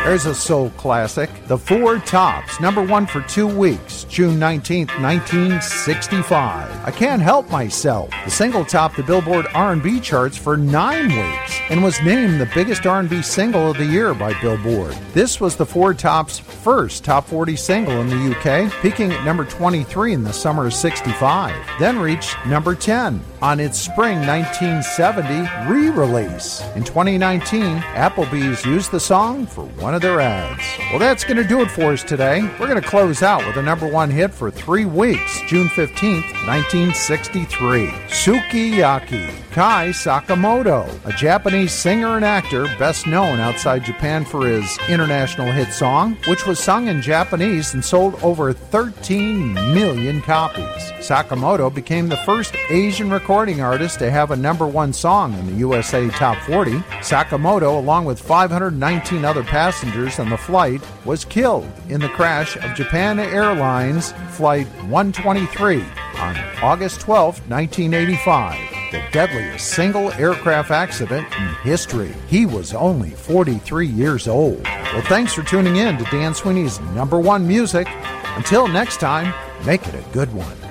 There's a soul classic, The Four Tops, number one for 2 weeks, June 19th, 1965. I Can't Help Myself. The single topped the Billboard R&B charts for 9 weeks and was named the biggest R&B single of the year by Billboard. This was the Four Tops' first top 40 single in the UK, peaking at number 23 in the summer of 65, then reached number 10 on its spring 1970 re-release. In 2019, Applebee's used the song for one of their ads. Well, that's going to do it for us today. We're going to close out with a number one hit for 3 weeks, June 15th, 1963. Sukiyaki. Kai Sakamoto, a Japanese singer and actor best known outside Japan for his international hit song, which was sung in Japanese and sold over 13 million copies. Sakamoto became the first Asian recording artist to have a number one song in the USA Top 40. Sakamoto, along with 519 other passengers on the flight, was killed in the crash of Japan Airlines Flight 123 on August 12, 1985. The deadliest single aircraft accident in history. He was only 43 years old. Well, thanks for tuning in to Dan Sweeney's Number One Music. Until next time, make it a good one.